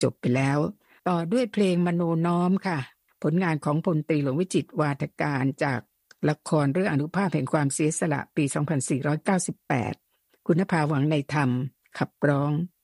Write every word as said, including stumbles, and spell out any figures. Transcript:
จบไปแล้วต่อด้วยเพลงมโนน้อมค่ะผลงานของพลตรีหลวงวิจิตรวาทการจากละครเรื่องอนุภาพแห่งความเสียสละปีสองพันสี่ร้อยเก้าสิบแปดคุณนภาหวังในธรรมขับร้อง